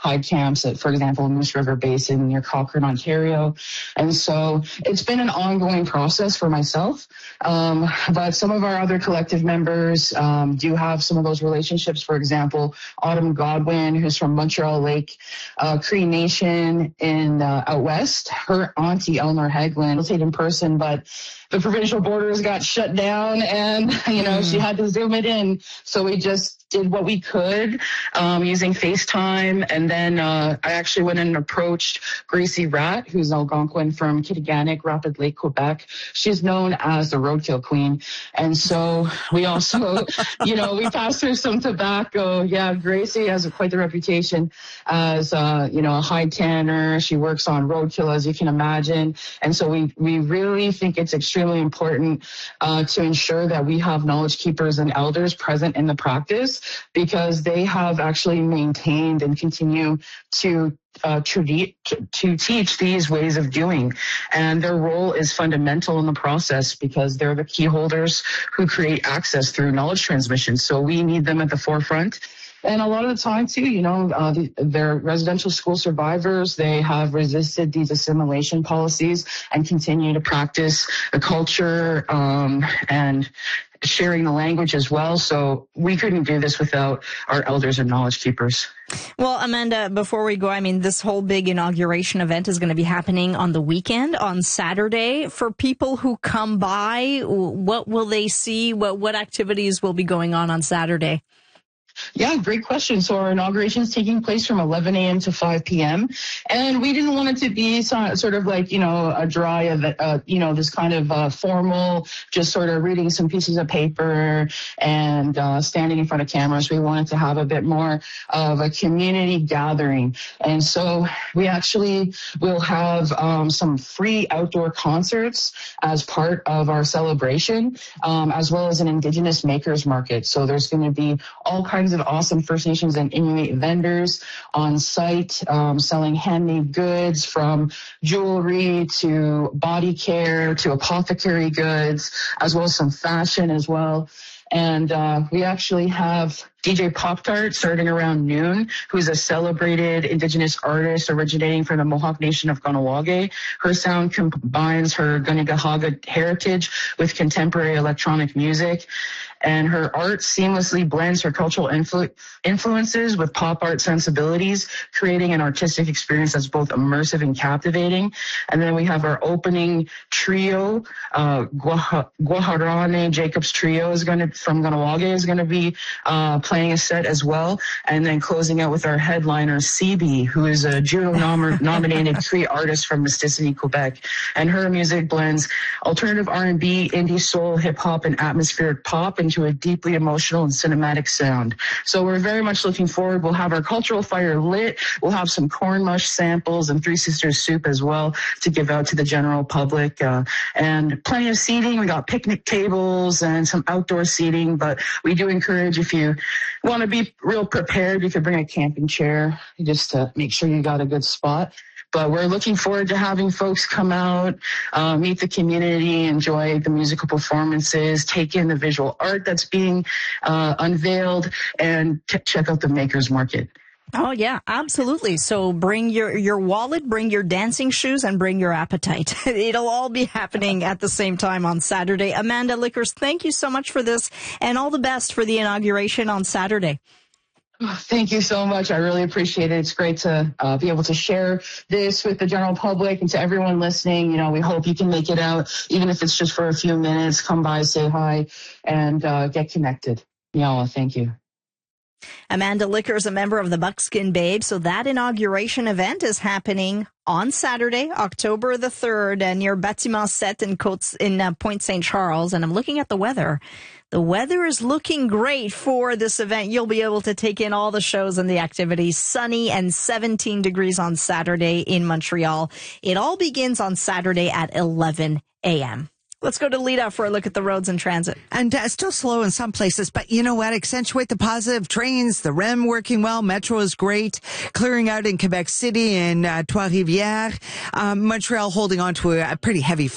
hide camps at, for example, Moose River Basin near Cochrane, Ontario. And so it's been an ongoing process for myself. But some of our other collective members do have some of those relationships. For example, Autumn Godwin, who's from Montreal Lake Cree Nation in out west. Her auntie, Eleanor Haglund, was in person, but the provincial borders got shut down and, she had to Zoom it in. So we just did what we could using FaceTime. And then I actually went and approached Gracie Rat, who's Algonquin from Kittiganik, Rapid Lake, Quebec. She's known as the Roadkill Queen. And so we also, we passed her some tobacco. Yeah, Gracie has quite the reputation as, a high tanner. She works on roadkill, as you can imagine. And so we really think it's extremely important to ensure that we have knowledge keepers and elders present in the practice, because they have actually maintained and continue to teach these ways of doing. And their role is fundamental in the process because they're the key holders who create access through knowledge transmission. So we need them at the forefront. And a lot of the time, too, they're residential school survivors. They have resisted these assimilation policies and continue to practice the culture and sharing the language as well. So we couldn't do this without our elders and knowledge keepers. Well, Amanda, before we go, this whole big inauguration event is going to be happening on the weekend, on Saturday. For people who come by, what will they see? What activities will be going on Saturday? Yeah, great question. So our inauguration is taking place from 11 a.m. to 5 p.m. And we didn't want it to be sort of like, a dry, this kind of formal, just sort of reading some pieces of paper and standing in front of cameras. We wanted to have a bit more of a community gathering. And so we actually will have some free outdoor concerts as part of our celebration, as well as an Indigenous makers market. So there's going to be all kinds of awesome First Nations and Inuit vendors on site, selling handmade goods from jewelry to body care to apothecary goods, as well as some fashion as well. And we actually have DJ Pop Tart starting around noon, who's a celebrated Indigenous artist originating from the Mohawk Nation of Kahnawake. Her sound combines her Kanien'kehá:ka heritage with contemporary electronic music. And her art seamlessly blends her cultural influences with pop art sensibilities, creating an artistic experience that's both immersive and captivating. And then we have our opening trio, Guajarane Jacobs Trio from Kahnawake is going to be playing a set as well. And then closing out with our headliner, CB, who is a Juno-nominated Cree artist from Mysticity, Quebec. And her music blends alternative R&B, indie soul, hip-hop, and atmospheric pop into a deeply emotional and cinematic sound. So we're very much looking forward. We'll have our cultural fire lit. We'll have some corn mush samples and Three Sisters soup as well to give out to the general public. And plenty of seating. We got picnic tables and some outdoor seating, but we do encourage, if you want to be real prepared, you could bring a camping chair just to make sure you got a good spot. But we're looking forward to having folks come out, meet the community, enjoy the musical performances, take in the visual art that's being unveiled, and check out the Makers Market. Oh, yeah, absolutely. So bring your wallet, bring your dancing shoes, and bring your appetite. It'll all be happening at the same time on Saturday. Amanda Lickers, thank you so much for this, and all the best for the inauguration on Saturday. Thank you so much. I really appreciate it. It's great to be able to share this with the general public and to everyone listening. We hope you can make it out, even if it's just for a few minutes. Come by, say hi, and get connected. Thank you. Amanda Lickers, a member of the Buckskin Babes. So that inauguration event is happening on Saturday, October the 3rd, near Bâtiment 7 in Point St. Charles. And I'm looking at the weather. The weather is looking great for this event. You'll be able to take in all the shows and the activities. Sunny and 17 degrees on Saturday in Montreal. It all begins on Saturday at 11 a.m. Let's go to Lita for a look at the roads and transit. And still slow in some places, but you know what? Accentuate the positive. Trains, the REM working well. Metro is great. Clearing out in Quebec City and Trois-Rivières. Montreal holding on to a pretty heavy